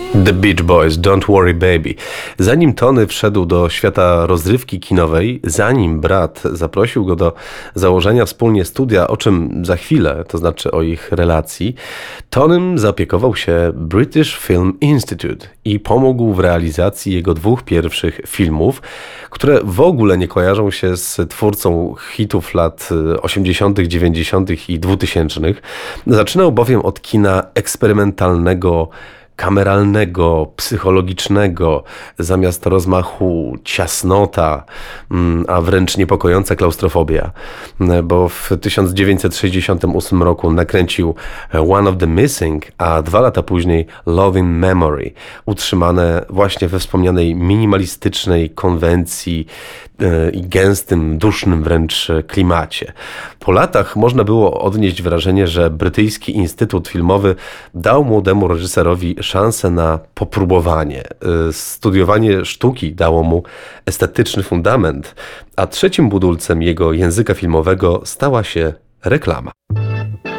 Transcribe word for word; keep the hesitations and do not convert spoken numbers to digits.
The Beach Boys, Don't Worry Baby. Zanim Tony wszedł do świata rozrywki kinowej, zanim brat zaprosił go do założenia wspólnie studia, o czym za chwilę, to znaczy o ich relacji, Tonym zaopiekował się British Film Institute i pomógł w realizacji jego dwóch pierwszych filmów, które w ogóle nie kojarzą się z twórcą hitów lat osiemdziesiątych, dziewięćdziesiątych i dwutysięcznych. Zaczynał bowiem od kina eksperymentalnego, kameralnego, psychologicznego, zamiast rozmachu ciasnota, a wręcz niepokojąca klaustrofobia, bo w tysiąc dziewięćset sześćdziesiątym ósmym roku nakręcił One of the Missing, a dwa lata później Love in Memory, utrzymane właśnie we wspomnianej minimalistycznej konwencji i gęstym, dusznym wręcz klimacie. Po latach można było odnieść wrażenie, że brytyjski Instytut Filmowy dał młodemu reżyserowi szansę na popróbowanie. Studiowanie sztuki dało mu estetyczny fundament, a trzecim budulcem jego języka filmowego stała się reklama.